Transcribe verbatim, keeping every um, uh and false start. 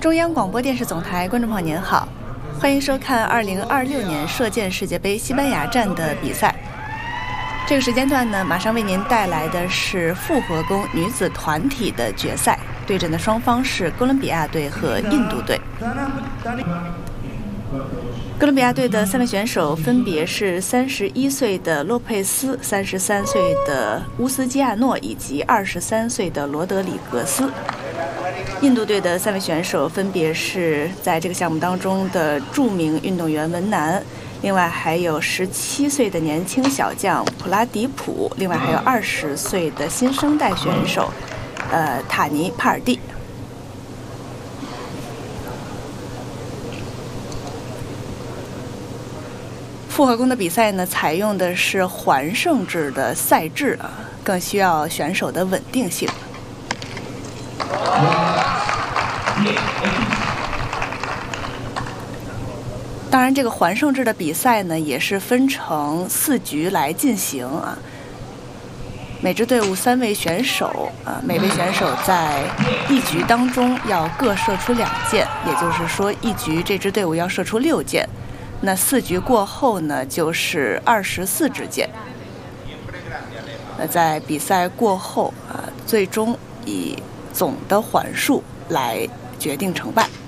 中央广播电视总台观众朋友您好，欢迎收看二零二六年射箭世界杯西班牙站的比赛。这个时间段呢，马上为您带来的是复合弓女子团体的决赛，对阵的双方是哥伦比亚队和印度队。哥伦比亚队的三位选手分别是三十一岁的洛佩斯、三十三岁的乌斯基亚诺以及二十三岁的罗德里格斯。印度队的三位选手分别是在这个项目当中的著名运动员文南，另外还有十七岁的年轻小将普拉迪普，另外还有二十岁的新生代选手，呃，塔尼帕尔蒂。复合弓的比赛呢，采用的是环胜制的赛制啊，更需要选手的稳定性。当然，这个环胜制的比赛呢，也是分成四局来进行啊。每支队伍三位选手啊，每位选手在一局当中要各射出两箭，也就是说，一局这支队伍要射出六箭。那四局过后呢，就是二十四支箭。那在比赛过后啊，最终以总的环数来决定成败。